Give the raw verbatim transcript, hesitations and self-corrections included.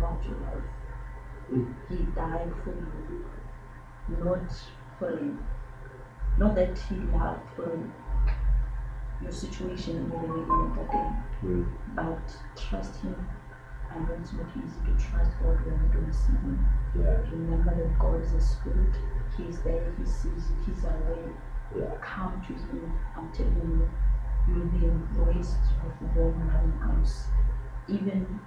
about your life. Mm. He died for you, not for not that he loved for your situation you're living in that day, Mm. but trust him. I know it's not easy to trust God when you don't see him. Yeah. Remember that God is a spirit. He's there, he sees you, he's aware. Yeah. Come to him. I'm telling you, you'll be embraced with warm loving arms. Even